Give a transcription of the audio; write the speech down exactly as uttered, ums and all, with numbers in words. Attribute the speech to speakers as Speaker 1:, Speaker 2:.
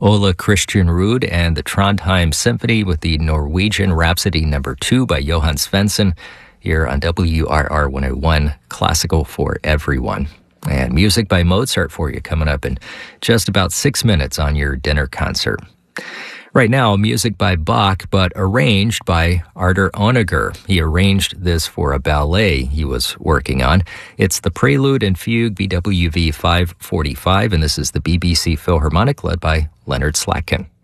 Speaker 1: Ola Christian Ruud and the Trondheim Symphony with the Norwegian Rhapsody number two by Johann Svensson here on W R R one oh one, Classical for Everyone. And music by Mozart for you coming up in just about six minutes on your dinner concert. Right now, music by Bach, but arranged by Artur Honegger. He arranged this for a ballet he was working on. It's the Prelude and Fugue, B W V five forty-five, and this is the B B C Philharmonic led by Leonard Slatkin.